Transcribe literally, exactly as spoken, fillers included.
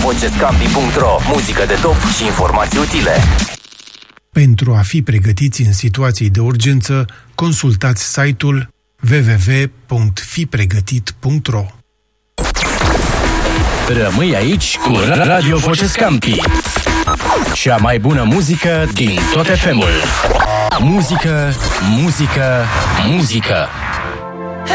vocescampi punct ro. Muzică de top și informații utile. Pentru a fi pregătiți în situații de urgență, consultați site-ul w w w punct fi pregătit punct ro. Rămâi aici cu Radio Vocescampi. Cea mai bună muzică din tot F M-ul. Muzică, muzică, muzică.